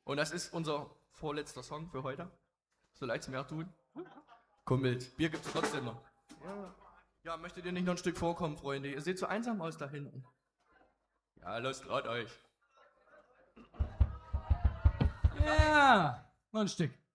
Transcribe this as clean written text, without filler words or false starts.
Und das ist unser vorletzter Song für heute. Soll ich's mehr tun? Komm mit, Bier gibt's trotzdem noch. Ja, möchtet ihr nicht noch ein Stück vorkommen, Freunde? Ihr seht so einsam aus da hinten. Ja, lasst grad euch. Ja, noch ein Stück.